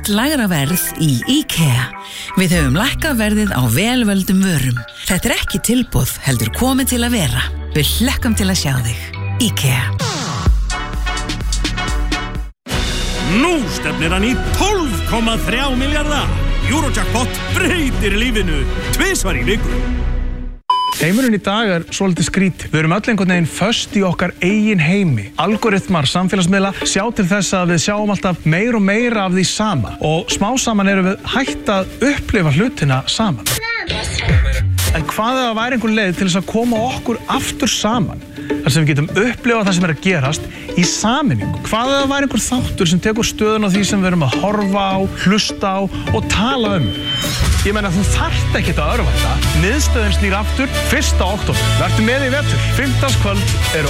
Allt lægra verð í IKEA. Við höfum lækkað verðið á velvöldum vörum. Þetta ekki tilboð, heldur komið til að vera. Við hlökkum til að sjá þig. IKEA. Nú stefnir hann í 12,3 milljarða. Eurojackpot breytir lífinu 2 í viku. Heimurinn í dag svolítið skrítið. Við erum öll einhvern veginn föst í okkar eigin heimi. Algoritmar samfélagsmiðla sjá til þess að við sjáum alltaf meira og meira af því sama. Og smá saman erum við hætt að upplifa hlutina saman. En hvað ef það væri einhver leið til þess að koma okkur aftur saman? Þar sem við getum upplifað það sem að gerast í sameiningu. Hvað ef það væri einhver þáttur sem tekur stöðun á því sem við erum að horfa á, hlusta á og tala um? Ég meina, þú þarft ekkert að örvænta. Miðstöðin snýr aftur 1. október. Vertu með í vetur. 5. kvöld eru